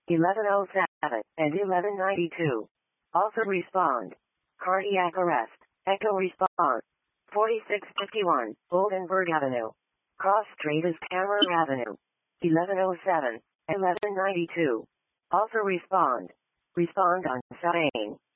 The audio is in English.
1107 and 1192. Also respond. Cardiac arrest. Echo response. 4651, Oldenburg Avenue. Cross Street is Camera Avenue. 1107, 1192. Also respond. Respond on Saturday.